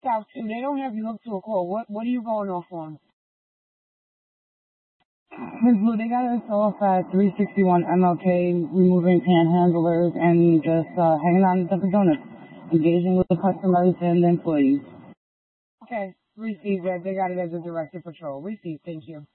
South too. They don't have you hooked to a call. What are you going off on? Ms. Blue, they got us off at 361 MLK, removing panhandlers and just hanging out in Dunkin' Donuts, engaging with the customers and the employees. Okay, received that. They got it as a directed patrol. Received. Thank you.